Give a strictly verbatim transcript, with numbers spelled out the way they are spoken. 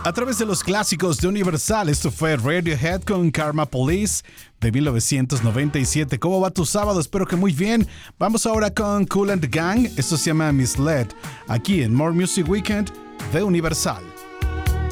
A través de los clásicos de Universal, esto fue Radiohead con Karma Police de mil novecientos noventa y siete. ¿Cómo va tu sábado? Espero que muy bien. Vamos ahora con Kool and the Gang. Esto se llama Misled, aquí en More Music Weekend de Universal.